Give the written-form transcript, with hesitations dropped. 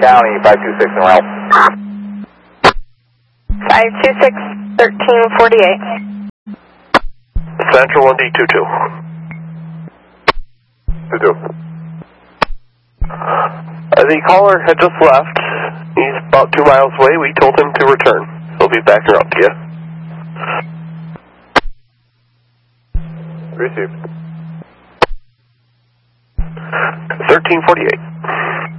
County, 526 en route. 526, 1348. Central 1D22. 22. The caller had just left. He's about 2 miles away. We told him to return. He'll be back around to you. Received. 1348.